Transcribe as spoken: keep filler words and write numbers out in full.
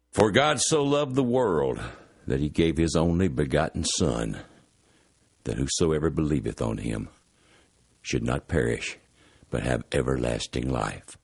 For God so loved the world that he gave his only begotten Son, that whosoever believeth on him should not perish, but have everlasting life.